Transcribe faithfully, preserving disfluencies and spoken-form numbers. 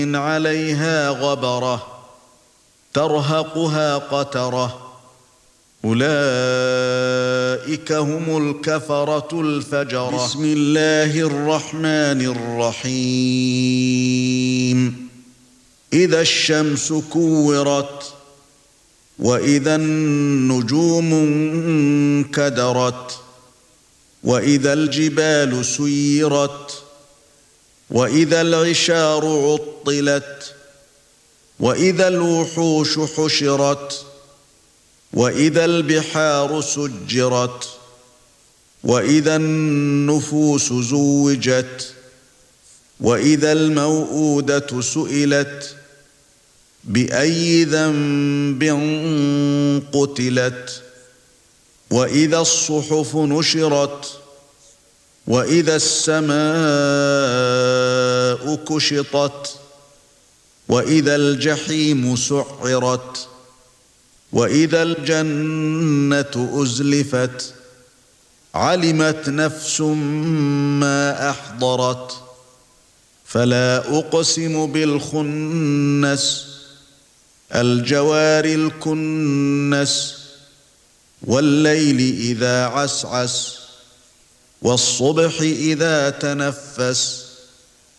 عليها غبرة ترهقها قترة أولئك هم الكفرة الفجرة بسم الله الرحمن الرحيم إذا الشمس كورت وإذا النجوم انكدرت وإذا الجبال سيرت وإذا العشار عطلت وإذا الوحوش حشرت وإذا البحار سجرت وإذا النفوس زوجت وإذا الموءودة سئلت بأي ذنب قتلت وإذا الصحف نشرت وإذا السماء كشطت وإذا الجحيم سعرت وإذا الجنة أزلفت علمت نفس ما أحضرت فلا أقسم بالخنس الجوار الكنس والليل إذا عسعس والصبح إذا تنفس